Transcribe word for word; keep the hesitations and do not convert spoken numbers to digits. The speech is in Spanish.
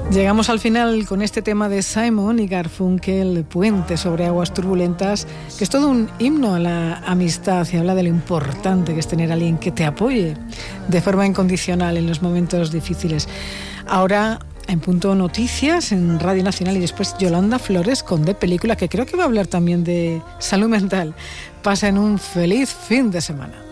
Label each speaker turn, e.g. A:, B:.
A: Llegamos al final con este tema de Simon y Garfunkel, Puente sobre aguas turbulentas, que es todo un himno a la amistad y habla de lo importante que es tener a alguien que te apoye de forma incondicional en los momentos difíciles. Ahora, en Punto Noticias, en Radio Nacional, y después Yolanda Flores con De Película, que creo que va a hablar también de salud mental. Pasen un feliz fin de semana.